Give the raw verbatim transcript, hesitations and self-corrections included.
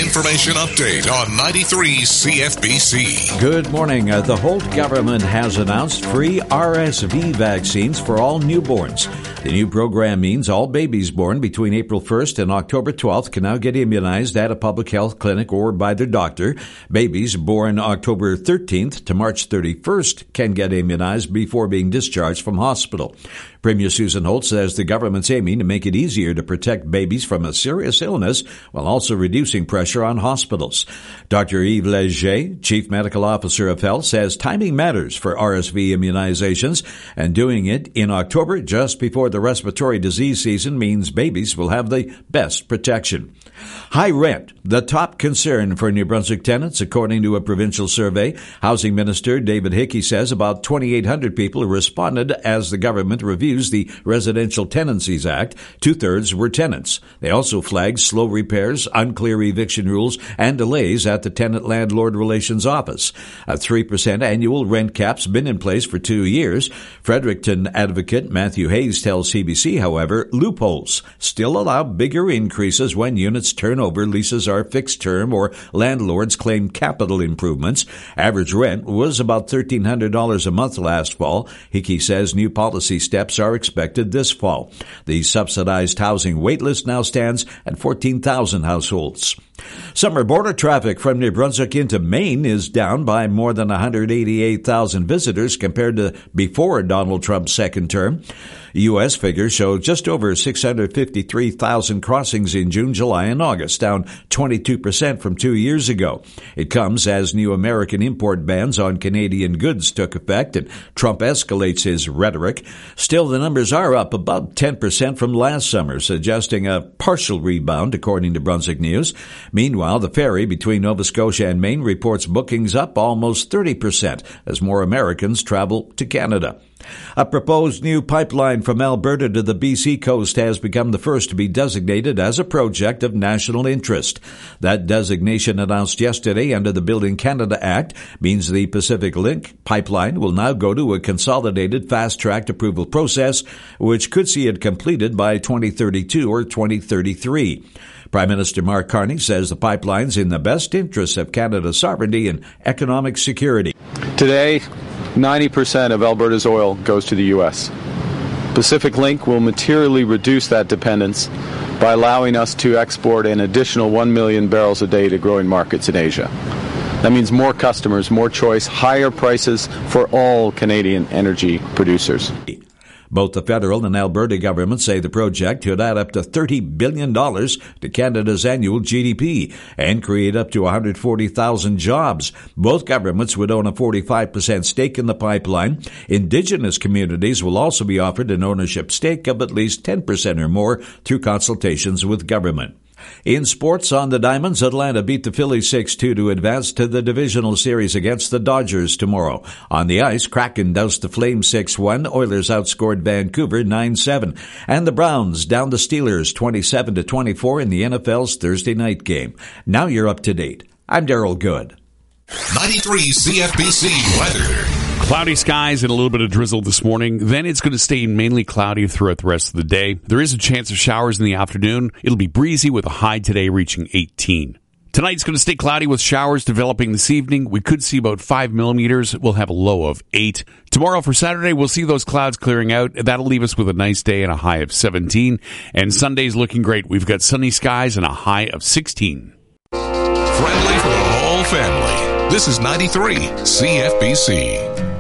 information update on ninety-three C F B C. Good morning. Uh, the Holt government has announced free R S V vaccines for all newborns. The new program means all babies born between April first and October twelfth can now get immunized at a public health clinic or by their doctor. Babies born October thirteenth to March thirty-first can get immunized before being discharged from hospital. Premier Susan Holt says the government's aiming to make it easier to protect babies from a serious illness while also reducing pressure on hospitals. Doctor Yves Leger, Chief Medical Officer of Health, says timing matters for R S V immunizations, and doing it in October just before the respiratory disease season means babies will have the best protection. High rent, the top concern for New Brunswick tenants, according to a provincial survey. Housing Minister David Hickey says about twenty-eight hundred people responded as the government reviews the Residential Tenancies Act. Two-thirds were tenants. They also flagged slow repairs, unclear eviction rules, and delays at the Tenant-Landlord Relations Office. A three percent annual rent cap's been in place for two years. Fredericton advocate Matthew Hayes tells C B C, however, loopholes still allow bigger increases when units turn over, leases are fixed term, or landlords claim capital improvements. Average rent was about thirteen hundred dollars a month last fall. Hickey says new policy steps are expected this fall. The subsidized housing waitlist now stands at fourteen thousand households. Summer border traffic from New Brunswick into Maine is down by more than one hundred eighty-eight thousand visitors compared to before Donald Trump's second term. U S figures show just over six hundred fifty-three thousand crossings in June, July, and August, down twenty-two percent from two years ago. It comes as new American import bans on Canadian goods took effect, and Trump escalates his rhetoric. Still, the numbers are up about ten percent from last summer, suggesting a partial rebound, according to Brunswick News. Meanwhile, the ferry between Nova Scotia and Maine reports bookings up almost thirty percent as more Americans travel to Canada. A proposed new pipeline from Alberta to the B C coast has become the first to be designated as a project of national interest. That designation, announced yesterday under the Building Canada Act, means the Pacific Link pipeline will now go to a consolidated fast-track approval process, which could see it completed by twenty thirty-two or twenty thirty-three. Prime Minister Mark Carney says the pipeline's in the best interests of Canada's sovereignty and economic security. Today, ninety percent of Alberta's oil goes to the U S. Pacific Link will materially reduce that dependence by allowing us to export an additional one million barrels a day to growing markets in Asia. That means more customers, more choice, higher prices for all Canadian energy producers. Both the federal and Alberta governments say the project could add up to thirty billion dollars to Canada's annual G D P and create up to one hundred forty thousand jobs. Both governments would own a forty-five percent stake in the pipeline. Indigenous communities will also be offered an ownership stake of at least ten percent or more through consultations with government. In sports, on the Diamonds, Atlanta beat the Phillies six two to advance to the divisional series against the Dodgers tomorrow. On the ice, Kraken doused the Flames six one, Oilers outscored Vancouver nine seven, and the Browns downed the Steelers twenty-seven to twenty-four in the N F L's Thursday night game. Now you're up to date. I'm Darryl Good. ninety-three C F B C weather. Cloudy skies and a little bit of drizzle this morning. Then it's going to stay mainly cloudy throughout the rest of the day. There is a chance of showers in the afternoon. It'll be breezy with a high today reaching eighteen. Tonight's going to stay cloudy with showers developing this evening. We could see about five millimeters. We'll have a low of eight. Tomorrow for Saturday, we'll see those clouds clearing out. That'll leave us with a nice day and a high of seventeen. And Sunday's looking great. We've got sunny skies and a high of sixteen. Friendly for the whole family. This is ninety-three C F B C.